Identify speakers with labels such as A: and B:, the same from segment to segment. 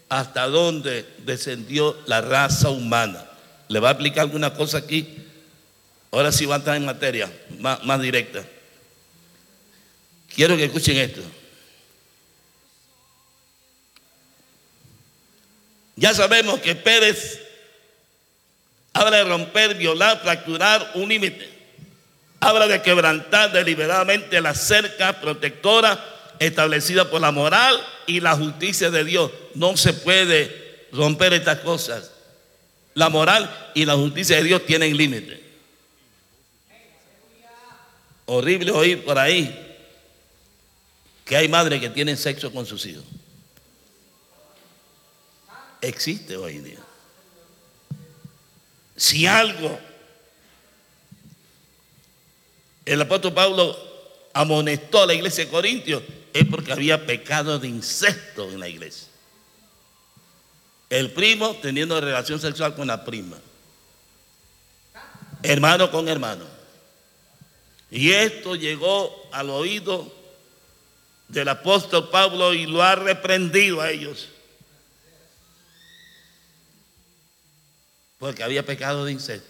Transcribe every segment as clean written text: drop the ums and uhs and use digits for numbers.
A: hasta dónde descendió la raza humana. ¿Le va a explicar alguna cosa aquí? Ahora sí va a entrar en materia más directa. Quiero que escuchen esto. Ya sabemos que Pérez habla de romper, violar, fracturar un límite. Habla de quebrantar deliberadamente la cerca protectora establecida por la moral y la justicia de Dios. No se puede romper estas cosas. La moral y la justicia de Dios tienen límite. Horrible oír por ahí que hay madres que tienen sexo con sus hijos. Existe hoy en día. Si algo el apóstol Pablo amonestó a la iglesia de Corintios, es porque había pecado de incesto en la iglesia. El primo teniendo relación sexual con la prima, hermano con hermano. Y esto llegó al oído del apóstol Pablo y lo ha reprendido a ellos, porque había pecado de incesto.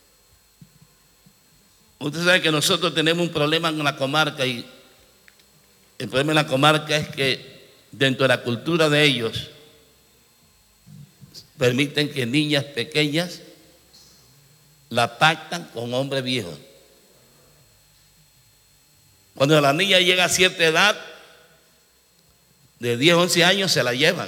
A: Usted sabe que nosotros tenemos un problema en la comarca, y el problema en la comarca es que dentro de la cultura de ellos permiten que niñas pequeñas la pactan con hombres viejos. Cuando la niña llega a cierta edad, de 10, 11 años, se la llevan.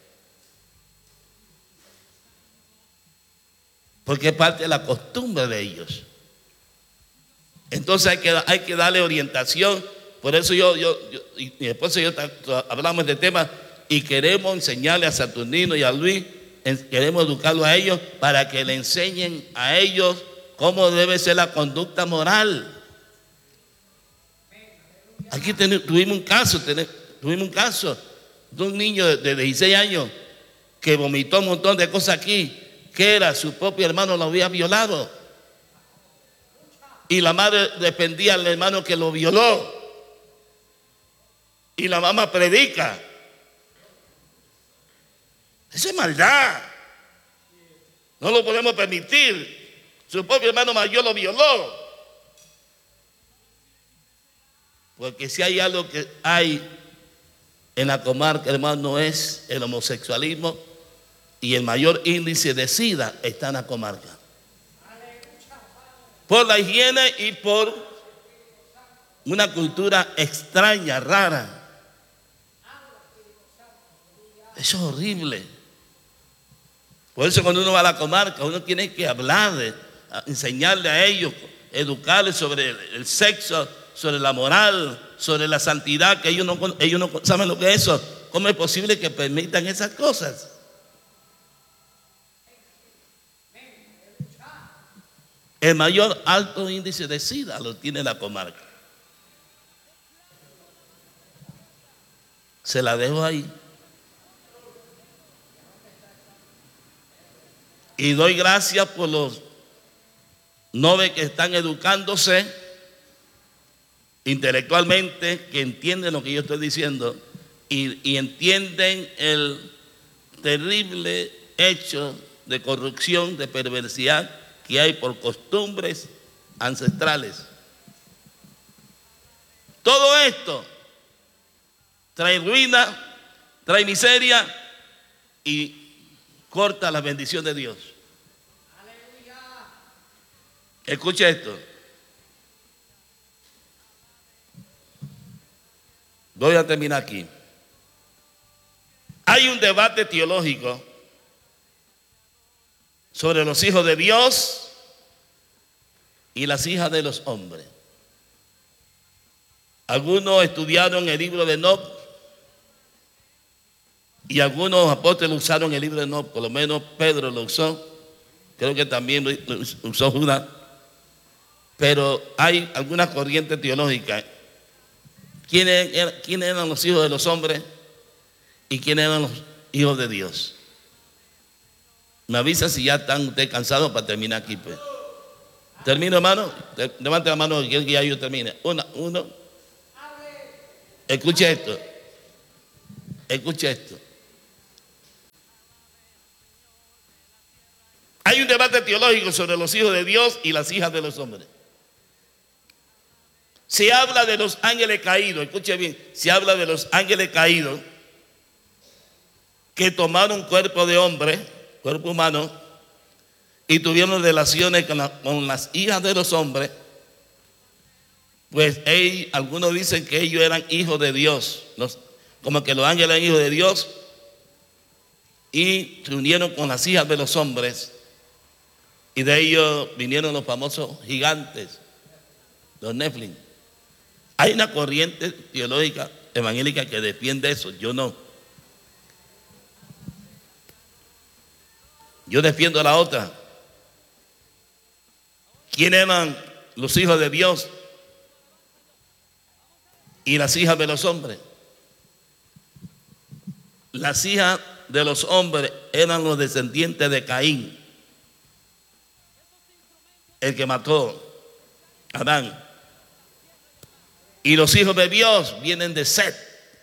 A: Porque es parte de la costumbre de ellos. Entonces hay que darle orientación. Por eso yo y mi esposo y yo hablamos de este tema y queremos enseñarle a Saturnino y a Luis, queremos educarlo a ellos para que le enseñen a ellos cómo debe ser la conducta moral. Aquí tuvimos un caso de un niño de 16 años que vomitó un montón de cosas aquí, que era su propio hermano lo había violado. Y la madre defendía al hermano que lo violó. Y la mamá predica. Eso es maldad. No lo podemos permitir. Su propio hermano mayor lo violó. Porque si hay algo que hay en la comarca, hermano, es el homosexualismo, y el mayor índice de SIDA está en la comarca. Por la higiene y por una cultura extraña, rara. Eso es horrible. Por eso cuando uno va a la comarca, uno tiene que hablar, enseñarle a ellos, educarles sobre el sexo, sobre la moral, sobre la santidad, que ellos no saben lo que es eso. ¿Cómo es posible que permitan esas cosas? El mayor alto índice de SIDA lo tiene la comarca. Se la dejo ahí. Y doy gracias por los noves que están educándose intelectualmente, que entienden lo que yo estoy diciendo y entienden el terrible hecho de corrupción, de perversidad que hay por costumbres ancestrales. Todo esto trae ruina, trae miseria y corta la bendición de Dios. Escucha esto. Voy a terminar aquí. Hay un debate teológico sobre los hijos de Dios y las hijas de los hombres. Algunos estudiaron el libro de Enoc y algunos apóstoles usaron el libro de Enoc, por lo menos Pedro lo usó, creo que también lo usó Judas, pero hay algunas corrientes teológicas. ¿Quiénes eran los hijos de los hombres y quiénes eran los hijos de Dios? Me avisa si ya están ustedes cansados para terminar aquí, pues. ¿Termino, hermano? Levante la mano, que ya yo termine. Uno. Escuche esto. Hay un debate teológico sobre los hijos de Dios y las hijas de los hombres. Se habla de los ángeles caídos, escuche bien, se habla de los ángeles caídos que tomaron cuerpo de hombre, cuerpo humano, y tuvieron relaciones con las hijas de los hombres. Pues algunos dicen que ellos eran hijos de Dios, como que los ángeles eran hijos de Dios, y se unieron con las hijas de los hombres, y de ellos vinieron los famosos gigantes, los Nephilim. Hay una corriente teológica evangélica que defiende eso, yo no. Yo defiendo la otra. ¿Quiénes eran los hijos de Dios y las hijas de los hombres? Las hijas de los hombres eran los descendientes de Caín, el que mató a Adán. Y los hijos de Dios vienen de Set.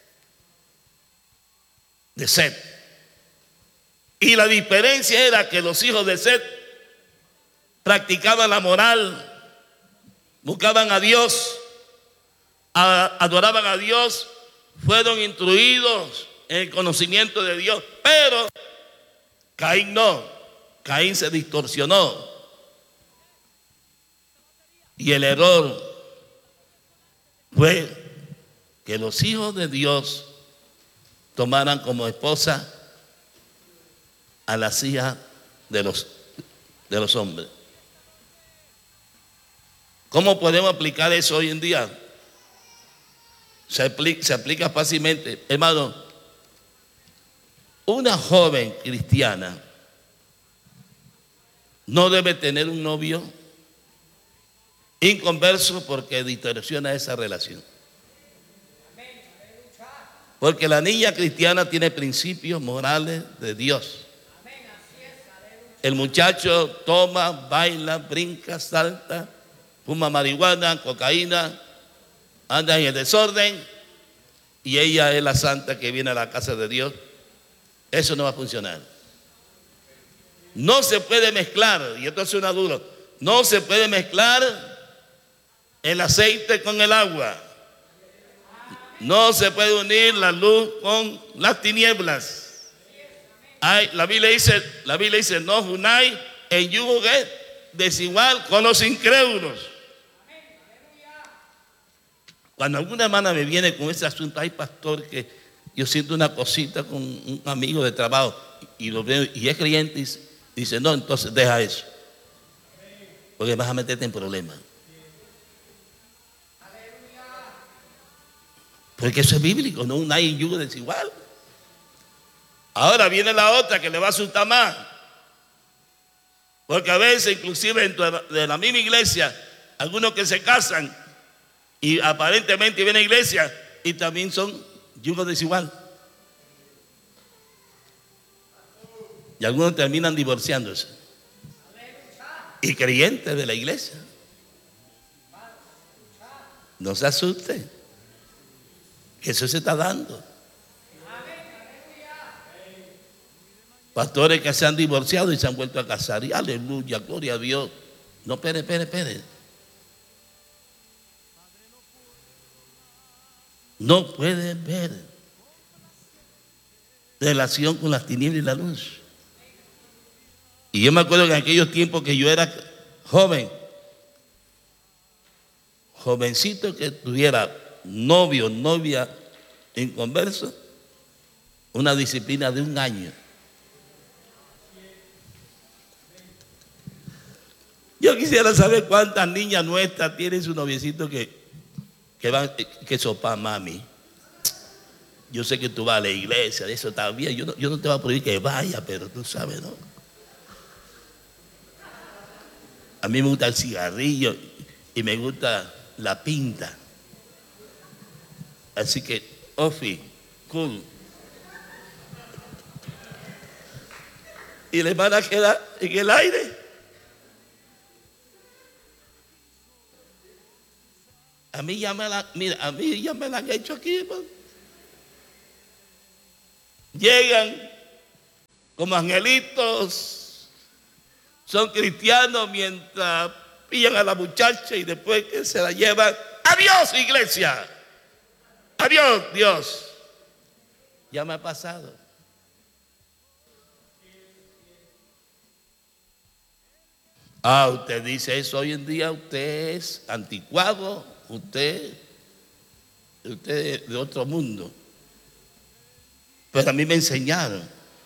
A: De Set. Y la diferencia era que los hijos de Set practicaban la moral, buscaban a Dios, adoraban a Dios, fueron instruidos en el conocimiento de Dios, pero Caín no. Caín se distorsionó. Y el error fue que los hijos de Dios tomaran como esposa a las hijas de los hombres. ¿Cómo podemos aplicar eso hoy en día? Se aplica fácilmente. Hermano, una joven cristiana no debe tener un novio inconverso porque distorsiona esa relación. Porque la niña cristiana tiene principios morales de Dios. El muchacho toma, baila, brinca, salta, fuma marihuana, cocaína, anda en el desorden, y ella es la santa que viene a la casa de Dios. Eso no va a funcionar. No se puede mezclar, y esto suena duro, no se puede mezclar el aceite con el agua. No se puede unir la luz con las tinieblas. La Biblia dice, no unáis en yugo desigual con los incrédulos. Cuando alguna hermana me viene con ese asunto, hay pastor que yo siento una cosita con un amigo de trabajo y lo veo y es creyente y dice, no, entonces deja eso, porque vas a meterte en problemas. Porque eso es bíblico, no unáis en yugo desigual. Ahora viene la otra que le va a asustar más. Porque a veces, inclusive dentro de la misma iglesia, algunos que se casan y aparentemente vienen a la iglesia y también son yugo desigual. Y algunos terminan divorciándose. Y creyentes de la iglesia. No se asuste, que eso se está dando. Pastores que se han divorciado y se han vuelto a casar. Y aleluya, gloria a Dios. No, espere. No puede ver relación con las tinieblas y la luz. Y yo me acuerdo que en aquellos tiempos que yo era jovencito que tuviera novio, novia inconverso, una disciplina de 1 año. Yo quisiera saber cuántas niñas nuestras tienen su noviecito que sopa, mami. Yo sé que tú vas a la iglesia, de eso también. Yo no te voy a prohibir que vaya, pero tú sabes, ¿no? A mí me gusta el cigarrillo y me gusta la pinta. Así que, Ofi, cool. Y les van a quedar en el aire. A mí ya me la han hecho aquí, hermano. Llegan como angelitos, Son cristianos mientras pillan a la muchacha y después que se la llevan. Adiós, iglesia. Adiós, Dios. Ya me ha pasado. Usted dice eso hoy en día, usted es anticuado, usted es de otro mundo. Pero a mí me enseñaron.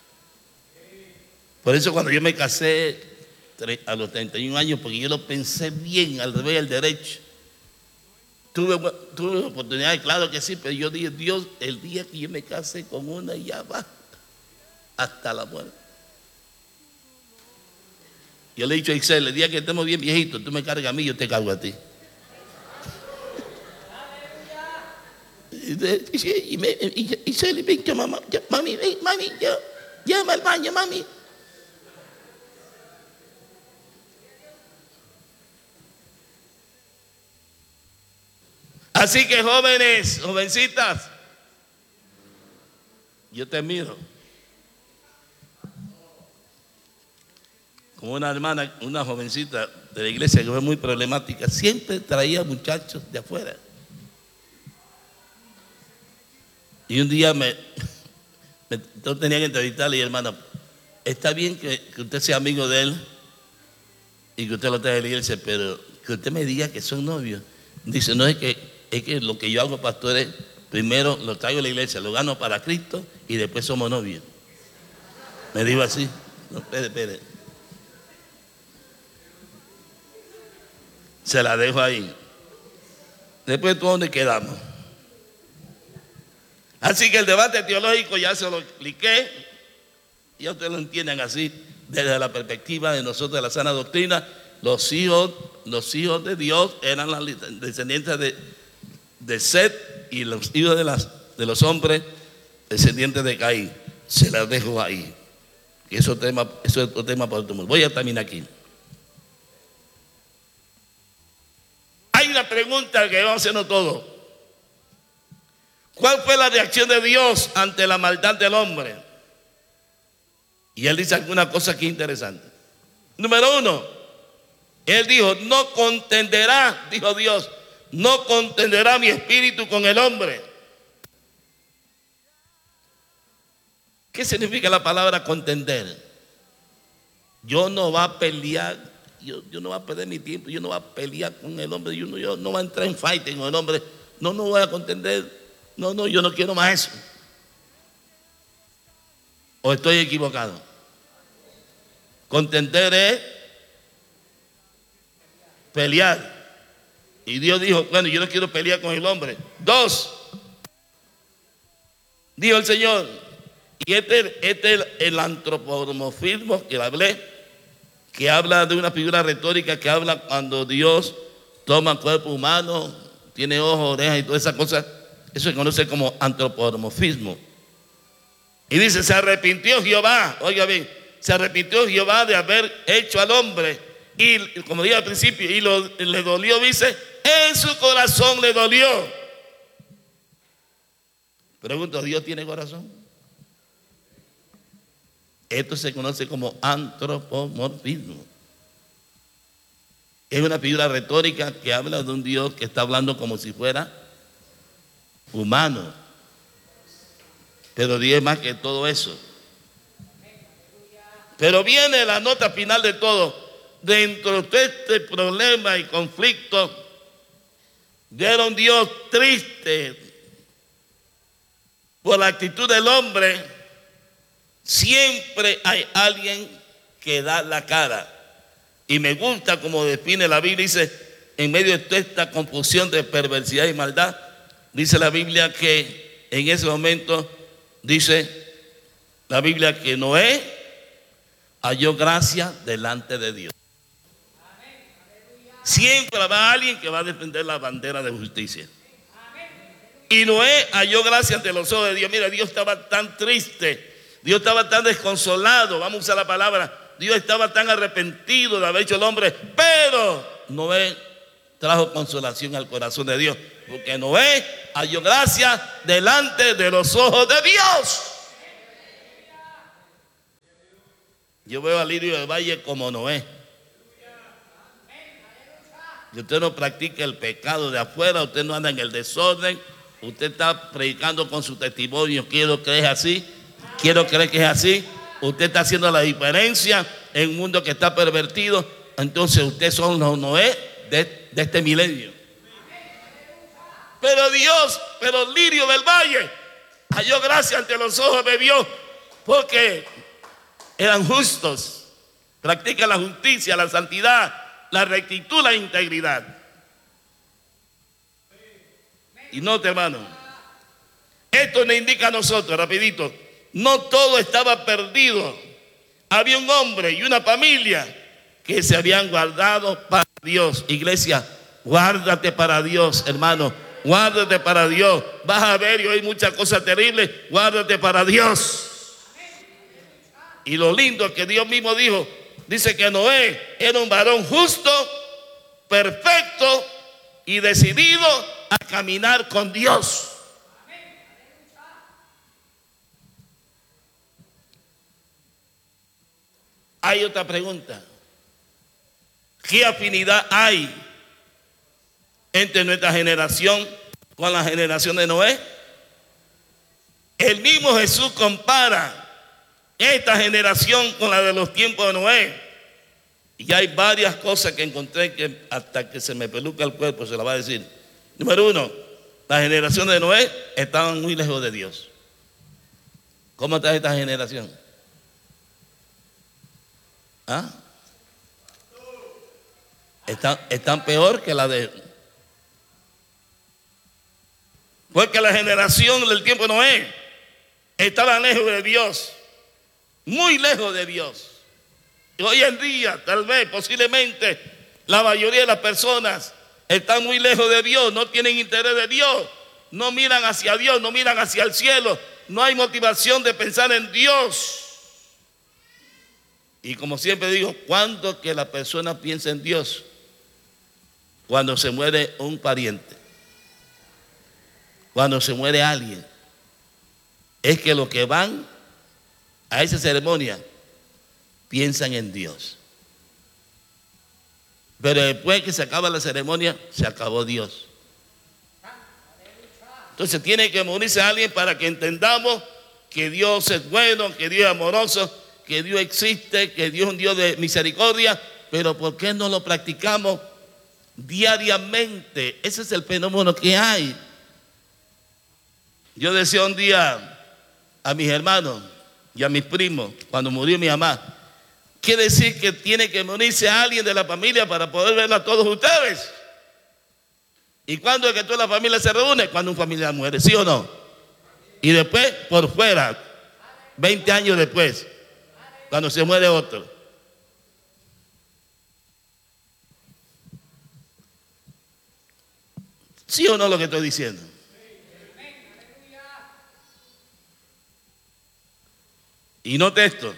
A: Por eso cuando yo me casé a los 31 años, porque yo lo pensé bien, al revés, al derecho. Tuve oportunidades, claro que sí, pero yo dije, Dios, el día que yo me casé con una, ya va, hasta la muerte. Yo le he dicho a Isel, el día que estemos bien viejitos, tú me cargas a mí, yo te cargo a ti. Y Isel, ven, mamá, mami, ven, mami, llama al baño, mami. Así que jóvenes, jovencitas, yo te miro. Como una hermana, una jovencita de la iglesia que fue muy problemática, siempre traía muchachos de afuera. Y un día yo tenía que entrevistarle y hermana, está bien que usted sea amigo de él y que usted lo traiga a la iglesia, pero que usted me diga que son novios. Dice, no, es que lo que yo hago, pastor, es primero lo traigo a la iglesia, lo gano para Cristo y después somos novios. Me dijo así. No, espere. Se la dejo ahí. Después, ¿tú dónde quedamos? Así que el debate teológico ya se lo expliqué. Ya ustedes lo entienden así, desde la perspectiva de nosotros de la sana doctrina. Los hijos de Dios eran las descendientes de Set, y los hijos de los hombres descendientes de Caín. Se las dejo ahí. Eso es otro tema para otro mundo. Voy a terminar aquí. Hay una pregunta que vamos a hacernos todos. ¿Cuál fue la reacción de Dios ante la maldad del hombre? Y él dice alguna cosa aquí interesante. Número 1, él dijo, no contenderá, dijo Dios, no contenderá mi espíritu con el hombre. ¿Qué significa la palabra contender? Yo no va a pelear, yo no voy a perder mi tiempo, yo no voy a pelear con el hombre, yo no voy a entrar en fighting con el hombre, no voy a contender, no, yo no quiero más eso. ¿O estoy equivocado? Contender es pelear. Y Dios dijo, bueno, yo no quiero pelear con el hombre. 2, dijo el Señor, y este es el antropomorfismo que hablé, que habla de una figura retórica que habla cuando Dios toma cuerpo humano, tiene ojos, orejas y todas esas cosas. Eso se conoce como antropomorfismo. Y dice, se arrepintió Jehová, oiga bien, se arrepintió Jehová de haber hecho al hombre. Y como dije al principio, y le dolió, dice, en su corazón le dolió. Pregunto, ¿Dios tiene corazón? Esto se conoce como antropomorfismo. Es una figura retórica que habla de un Dios que está hablando como si fuera humano. Pero Dios es más que todo eso. Pero viene la nota final de todo. Dentro de este problema y conflicto, era un Dios triste por la actitud del hombre. Siempre hay alguien que da la cara. Y me gusta como define la Biblia. Dice, en medio de toda esta confusión de perversidad y maldad, dice la Biblia que en ese momento, dice la Biblia que Noé halló gracia delante de Dios. Siempre habrá alguien que va a defender la bandera de justicia. Y Noé halló gracia ante los ojos de Dios. Mira, Dios estaba tan triste, Dios estaba tan desconsolado, vamos a usar la palabra, Dios estaba tan arrepentido de haber hecho el hombre, pero Noé trajo consolación al corazón de Dios, porque Noé halló gracia delante de los ojos de Dios. Yo veo a Lirio del Valle como Noé. Si usted no practica el pecado de afuera, usted no anda en el desorden, usted está predicando con su testimonio, quiero creer así, quiero creer que es así, usted está haciendo la diferencia en un mundo que está pervertido, entonces ustedes son los Noé de este milenio. Pero Dios, pero Lirio del Valle halló gracia ante los ojos de Dios porque eran justos, practican la justicia, la santidad, la rectitud, la integridad. Y note, hermano, esto nos indica a nosotros, rapidito, no todo estaba perdido. Había un hombre y una familia que se habían guardado para Dios. Iglesia, guárdate para Dios, hermano, guárdate para Dios. Vas a ver y oír muchas cosas terribles, guárdate para Dios. Y lo lindo es que Dios mismo dijo, dice que Noé era un varón justo, perfecto y decidido a caminar con Dios. Hay otra pregunta. ¿Qué afinidad hay entre nuestra generación con la generación de Noé? El mismo Jesús compara esta generación con la de los tiempos de Noé. Y hay varias cosas que encontré que hasta que se me peluca el cuerpo se la va a decir. Número uno, la generación de Noé estaban muy lejos de Dios. ¿Cómo está esta generación? ¿Ah? Están peor que la de... Porque la generación del tiempo de Noé estaba lejos de Dios. Muy lejos de Dios. Y hoy en día, tal vez, posiblemente, la mayoría de las personas están muy lejos de Dios, no tienen interés de Dios, no miran hacia Dios, no miran hacia el cielo, no hay motivación de pensar en Dios. Y como siempre digo, ¿cuándo que la persona piensa en Dios? Cuando se muere un pariente, cuando se muere alguien. Es que los que van a esa ceremonia piensan en Dios. Pero después que se acaba la ceremonia, se acabó Dios. Entonces tiene que morirse alguien para que entendamos que Dios es bueno, que Dios es amoroso, que Dios existe, que Dios es un Dios de misericordia. Pero ¿por qué no lo practicamos diariamente? Ese es el fenómeno que hay. Yo decía un día a mis hermanos y a mis primos, cuando murió mi mamá, quiere decir que tiene que morirse a alguien de la familia para poder verla a todos ustedes. ¿Y cuándo es que toda la familia se reúne? Cuando un familiar muere, ¿sí o no? Y después, por fuera, 20 años después, cuando se muere otro. ¿Sí o no lo que estoy diciendo? Y note esto.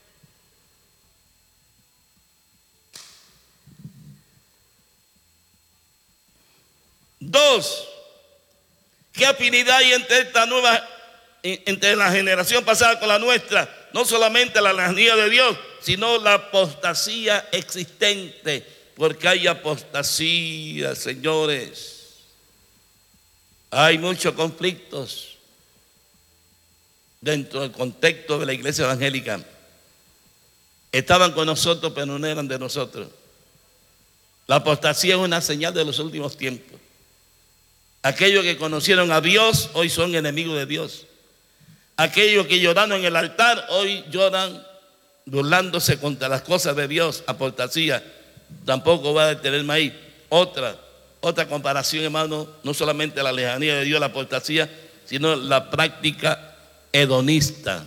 A: Dos, ¿qué afinidad hay entre esta nueva, entre la generación pasada con la nuestra? No solamente la lejanía de Dios, sino la apostasía existente. Porque hay apostasía, señores. Hay muchos conflictos dentro del contexto de la iglesia evangélica. Estaban con nosotros, pero no eran de nosotros. La apostasía es una señal de los últimos tiempos. Aquellos que conocieron a Dios hoy son enemigos de Dios. Aquellos que lloraron en el altar hoy lloran burlándose contra las cosas de Dios. Apostasía. Tampoco va a detenerme ahí. Otra comparación, hermano, no solamente la lejanía de Dios, la apostasía, sino la práctica hedonista.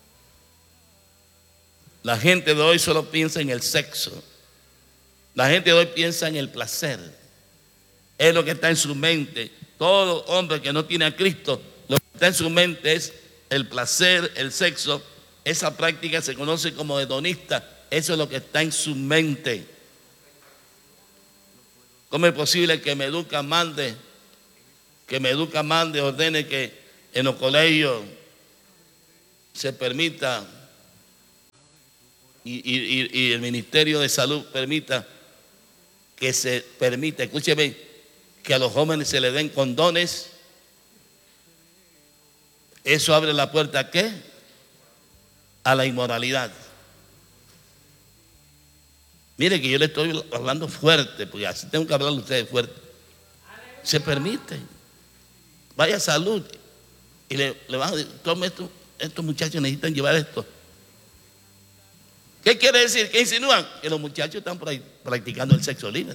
A: La gente de hoy solo piensa en el sexo. La gente de hoy piensa en el placer. Es lo que está en su mente. Todo hombre que no tiene a Cristo, lo que está en su mente es el placer, el sexo. Esa práctica se conoce como hedonista. Eso es lo que está en su mente. ¿Cómo es posible que Meduca mande, ordene que en los colegios se permita y el Ministerio de Salud permita, escúcheme, que a los jóvenes se les den condones, eso abre la puerta ¿a qué? A la inmoralidad. Mire que yo le estoy hablando fuerte, porque así tengo que hablarle a ustedes fuerte. Se permite. Vaya a salud y le van a decir, tome esto, estos muchachos necesitan llevar esto. ¿Qué quiere decir? ¿Qué insinúan? Que los muchachos están por ahí practicando el sexo libre.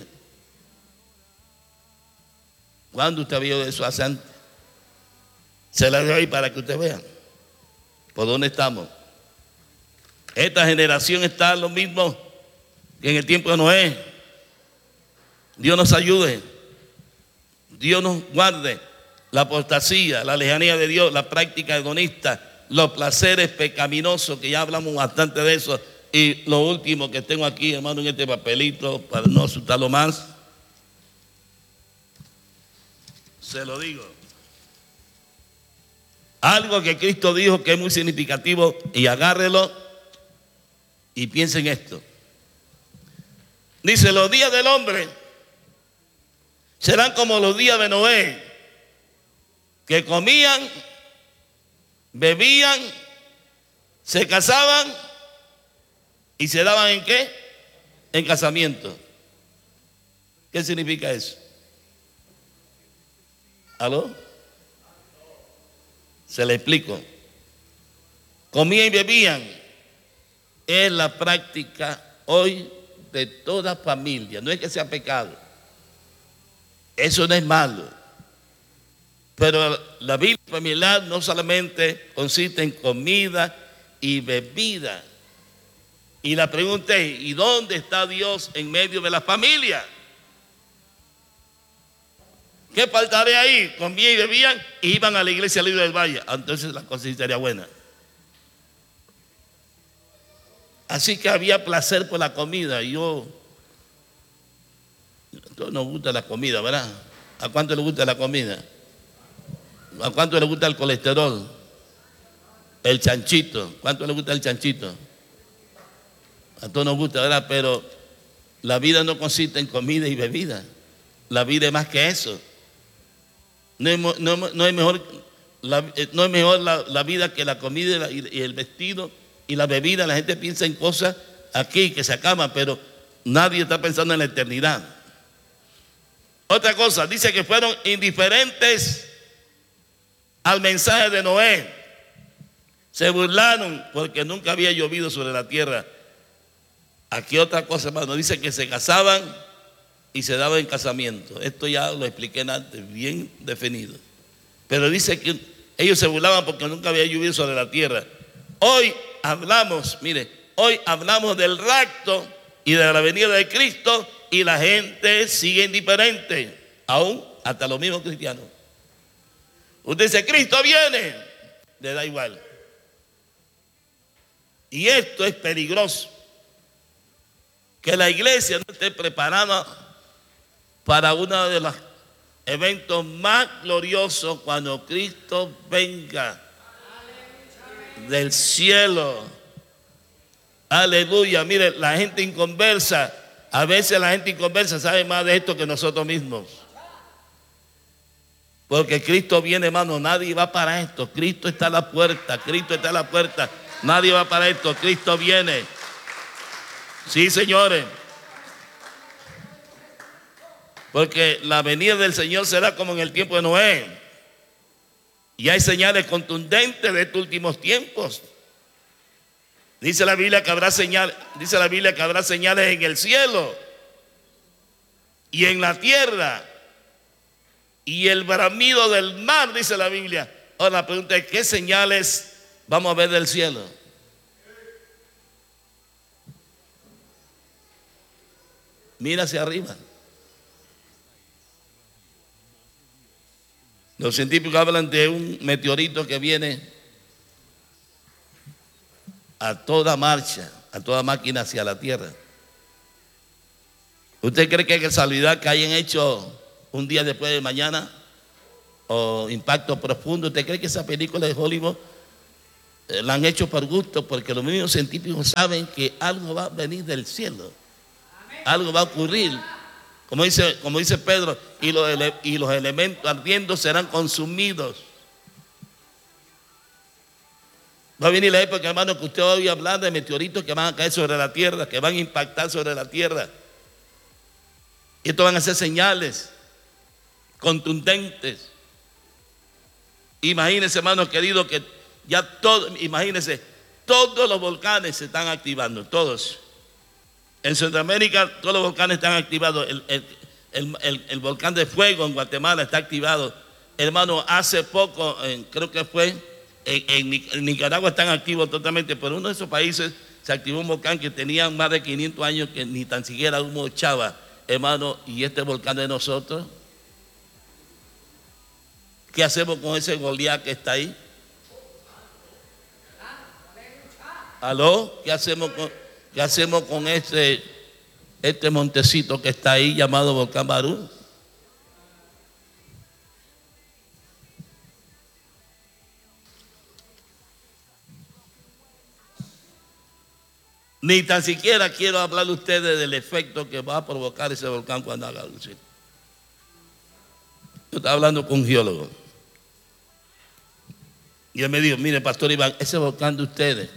A: ¿Cuándo usted vio eso hace antes? Se la dejo ahí para que usted vea por dónde estamos. Esta generación está lo mismo que en el tiempo de Noé. Dios nos ayude, Dios nos guarde la apostasía, la lejanía de Dios, la práctica hedonista, los placeres pecaminosos, que ya hablamos bastante de eso. Y lo último que tengo aquí, hermano, en este papelito, para no asustarlo más, se lo digo. Algo que Cristo dijo que es muy significativo, y agárrelo y piensen en esto. Dice, los días del hombre serán como los días de Noé, que comían, bebían, se casaban y se daban ¿en qué? En casamiento. ¿Qué significa eso? ¿Aló? Se le explico. Comían y bebían es la práctica hoy de toda familia. No es que sea pecado, eso no es malo, pero la vida familiar no solamente consiste en comida y bebida. Y la pregunta es, ¿y dónde está Dios en medio de la familia? ¿Qué faltaría ahí? Comían y bebían y iban a la iglesia libre del Valle. Entonces la cosa sería buena. Así que había placer por la comida. A todos nos gusta la comida, ¿verdad? ¿A cuánto le gusta la comida? ¿A cuánto le gusta el colesterol? El chanchito. ¿Cuánto le gusta el chanchito? A todos nos gusta, ¿verdad? Pero la vida no consiste en comida y bebida. La vida es más que eso. No es mejor la vida que la comida y el vestido y la bebida. La gente piensa en cosas aquí que se acaban, pero nadie está pensando en la eternidad. Otra cosa, dice que fueron indiferentes al mensaje de Noé. Se burlaron porque nunca había llovido sobre la tierra. Aquí otra cosa, hermano, dice que se casaban y se daban en casamiento. Esto ya lo expliqué antes, bien definido. Pero dice que ellos se burlaban porque nunca había llovido sobre la tierra. Hoy hablamos, mire, hoy hablamos del rapto y de la venida de Cristo y la gente sigue indiferente, aún hasta los mismos cristianos. Usted dice, Cristo viene, le da igual. Y esto es peligroso, que la iglesia no esté preparada para uno de los eventos más gloriosos cuando Cristo venga del cielo. Aleluya. Mire, la gente inconversa, a veces la gente inconversa sabe más de esto que nosotros mismos. Porque Cristo viene, hermano, nadie va para esto. Cristo está a la puerta, Cristo está a la puerta. Nadie va para esto, Cristo viene. Sí, señores. Porque la venida del Señor será como en el tiempo de Noé. Y hay señales contundentes de estos últimos tiempos. Dice la Biblia que habrá señales en el cielo y en la tierra y el bramido del mar, dice la Biblia. Ahora la pregunta es, ¿qué señales vamos a ver del cielo? Mira hacia arriba. Los científicos hablan de un meteorito que viene a toda marcha, a toda máquina hacia la Tierra. ¿Usted cree que casualidad que hayan hecho un día después de mañana o Impacto Profundo? ¿Usted cree que esa película de Hollywood la han hecho por gusto, porque los mismos científicos saben que algo va a venir del cielo. Algo va a ocurrir. Como dice Pedro, y los elementos ardiendo serán consumidos. Va a venir la época, hermano, que usted va a oír hablar de meteoritos que van a caer sobre la tierra, que van a impactar sobre la tierra. Y esto van a ser señales contundentes. Imagínense, hermanos queridos, que ya imagínense, todos los volcanes se están activando, todos. En Centroamérica todos los volcanes están activados. El volcán de Fuego en Guatemala está activado. Hermano, hace poco, creo que fue, en Nicaragua están activos totalmente, pero en uno de esos países se activó un volcán que tenía más de 500 años que ni tan siquiera humo echaba. Hermano, ¿y este volcán de nosotros? ¿Qué hacemos con ese Goliat que está ahí? ¿Aló? ¿Qué hacemos con este montecito que está ahí llamado Volcán Barú? Ni tan siquiera quiero hablarle a ustedes del efecto que va a provocar ese volcán cuando haga erupción. Yo estaba hablando con un geólogo. Y él me dijo, mire, Pastor Iván, ese volcán de ustedes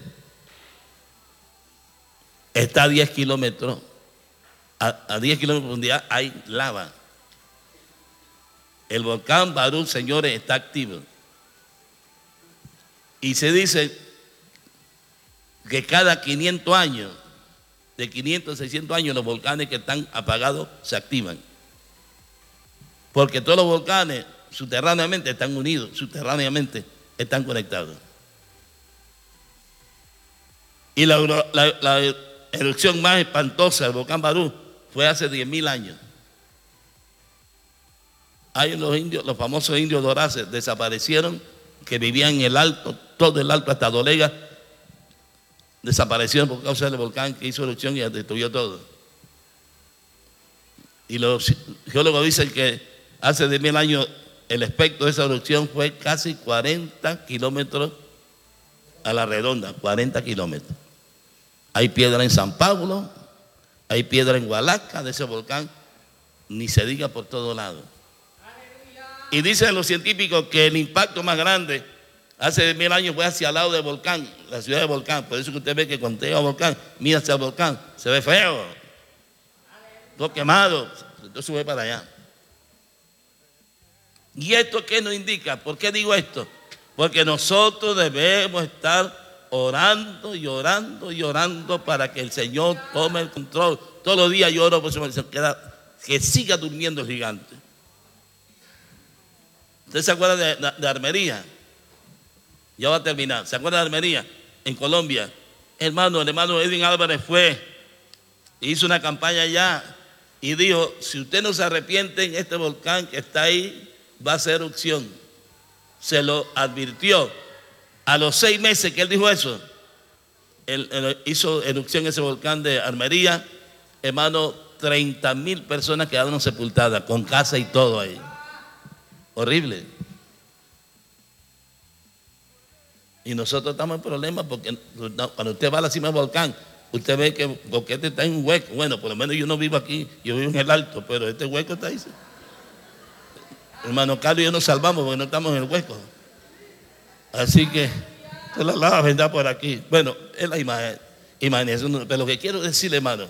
A: está a 10 kilómetros. A 10 kilómetros de profundidad hay lava. El volcán Barú, señores, está activo. Y se dice que cada 500 años, de 500 a 600 años, los volcanes que están apagados se activan. Porque todos los volcanes subterráneamente están unidos, subterráneamente están conectados. Y la erupción más espantosa del volcán Barú fue hace 10.000 años. Hay los famosos indios doraces, desaparecieron, que vivían en el alto, todo el alto hasta Dolega, desaparecieron por causa del volcán que hizo erupción y destruyó todo. Y los geólogos dicen que hace 10.000 años el espectro de esa erupción fue casi 40 kilómetros a la redonda, 40 kilómetros. Hay piedra en San Pablo, hay piedra en Hualaca de ese volcán, ni se diga por todos lados. Y dicen los científicos que el impacto más grande hace 10.000 años fue hacia el lado del volcán, la ciudad del volcán. Por eso que usted ve que cuando llega al volcán, mira hacia el volcán, se ve feo, todo quemado, entonces sube para allá. ¿Y esto qué nos indica? ¿Por qué digo esto? Porque nosotros debemos estar orando y orando y orando para que el Señor tome el control. Todos los días yo oro por que siga durmiendo el gigante. ¿Usted se acuerda de Armería? Ya va a terminar. ¿Se acuerda de Armería? En Colombia. El hermano Edwin Álvarez fue, hizo una campaña allá y dijo, si usted no se arrepiente en este volcán que está ahí, va a hacer erupción. Se lo advirtió. A los 6 meses que él dijo eso, él hizo erupción ese volcán de Armería. Hermano, 30.000 personas quedaron sepultadas, con casa y todo ahí. Horrible. Y nosotros estamos en problemas porque cuando usted va a la cima del volcán, usted ve que porque este está en un hueco. Bueno, por lo menos yo no vivo aquí, yo vivo en el alto, pero este hueco está ahí. Hermano Carlos y yo nos salvamos porque no estamos en el hueco. Así que se la lava vendrá por aquí. Bueno, es la imaginación. Pero lo que quiero decirle, hermano,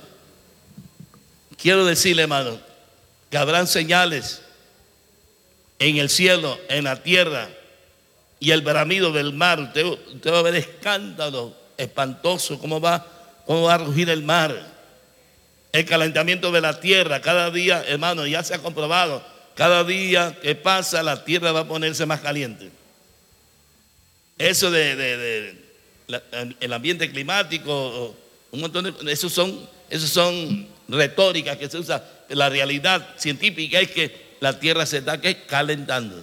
A: que habrán señales en el cielo, en la tierra y el bramido del mar. Usted va a ver escándalos espantosos, cómo va a rugir el mar. El calentamiento de la tierra, cada día, hermano, ya se ha comprobado, cada día que pasa la tierra va a ponerse más caliente. Eso el ambiente climático, un montón de esos son retóricas que se usan. La realidad científica es que la tierra se está calentando.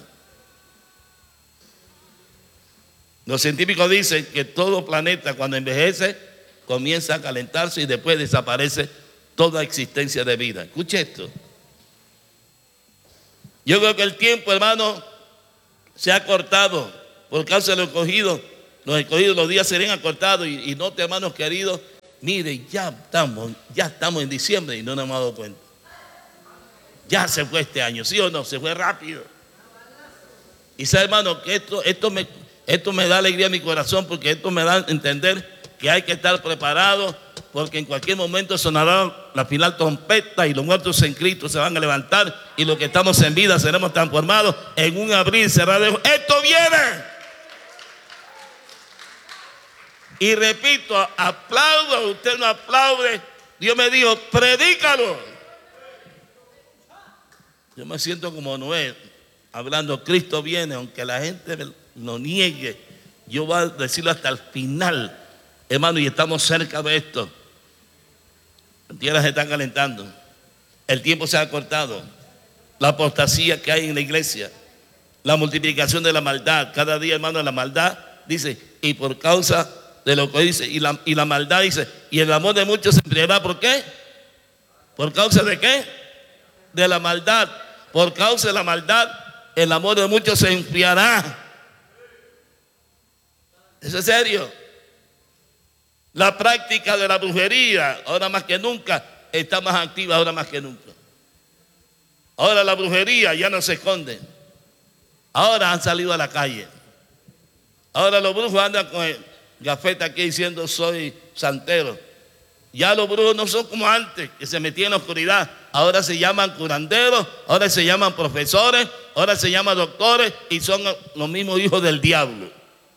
A: Los científicos dicen que todo planeta cuando envejece comienza a calentarse y después desaparece toda existencia de vida. Escuche esto. Yo creo que el tiempo, hermano, se ha cortado por causa de lo escogido. los escogidos, los días serán acortados. Y note, hermanos queridos, mire, ya estamos en diciembre y no nos hemos dado cuenta. Ya se fue este año, ¿sí o no? Se fue rápido. Y sabe, hermano, que esto me da alegría a mi corazón, porque esto me da a entender que hay que estar preparados, porque en cualquier momento sonará la final trompeta y los muertos en Cristo se van a levantar y los que estamos en vida seremos transformados en un abrir y cerrar de ojos. ¡Esto viene! Y repito, aplaudo, usted no aplaude. Dios me dijo, predícalo. Yo me siento como Noé, hablando, Cristo viene, aunque la gente lo niegue, yo voy a decirlo hasta el final, hermano, y estamos cerca de esto. Las tierras se están calentando, el tiempo se ha cortado, la apostasía que hay en la iglesia, la multiplicación de la maldad, cada día, hermano, la maldad, dice, y por causa de lo que dice, y la maldad dice, y el amor de muchos se enfriará. ¿Por qué? ¿Por causa de qué? De la maldad. Por causa de la maldad, el amor de muchos se enfriará. Eso es serio. La práctica de la brujería, ahora más que nunca, está más activa ahora más que nunca. Ahora la brujería ya no se esconde. Ahora han salido a la calle. Ahora los brujos andan con el gafete aquí diciendo soy santero. Ya los brujos no son como antes, que se metían en la oscuridad. Ahora se llaman curanderos, ahora se llaman profesores, ahora se llaman doctores y son los mismos hijos del diablo.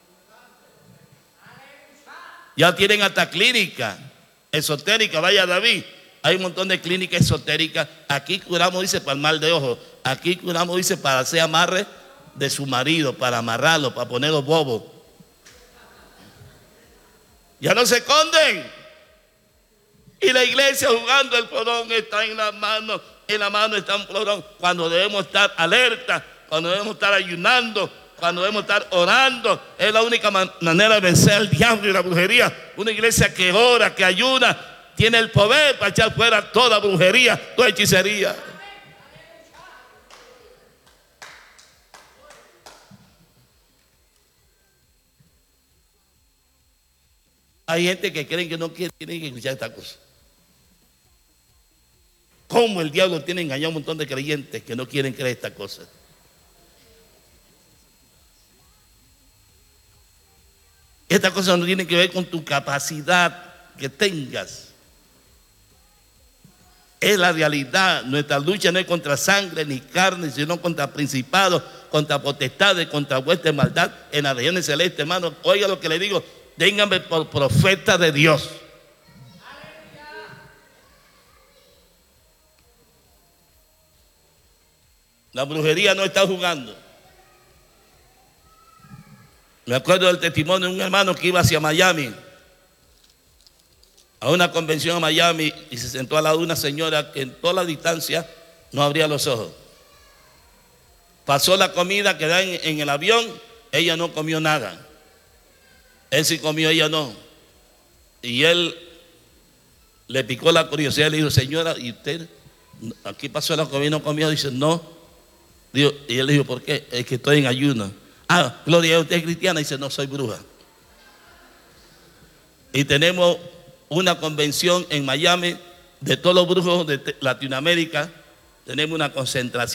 A: Ya tienen hasta clínica esotérica. Vaya David, hay un montón de clínicas esotéricas. Aquí curamos, dice, para el mal de ojo. Aquí curamos, dice, para hacer amarre de su marido, para amarrarlo, para ponerlo bobo. Ya no se esconden. Y la iglesia jugando, el florón está en la mano está un florón. Cuando debemos estar alerta, cuando debemos estar ayunando, cuando debemos estar orando. Es la única manera de vencer al diablo y la brujería. Una iglesia que ora, que ayuna, tiene el poder para echar fuera toda brujería, toda hechicería. Hay gente que cree que no quiere, tienen que escuchar esta cosa. ¿Cómo el diablo tiene engañado a un montón de creyentes que no quieren creer esta cosa? Esta cosa no tiene que ver con tu capacidad que tengas. Es la realidad. Nuestra lucha no es contra sangre ni carne, sino contra principados, contra potestades, contra huestes de maldad en las regiones celestes. Hermano, oiga lo que le digo. Ténganme por profeta de Dios. La brujería no está jugando. Me acuerdo del testimonio de un hermano que iba hacia Miami, a una convención a Miami, y se sentó al lado de una señora que en toda la distancia no abría los ojos. Pasó la comida que da en el avión, ella no comió nada. Él sí comió, ella no. Y él le picó la curiosidad y le dijo, señora, ¿y usted aquí pasó la comida y no comió? Dice, no. Y él le dijo, ¿por qué? Es que estoy en ayuno. Ah, Gloria, ¿usted es cristiana? Dice, no, soy bruja. Y tenemos una convención en Miami de todos los brujos de Latinoamérica. Tenemos una concentración.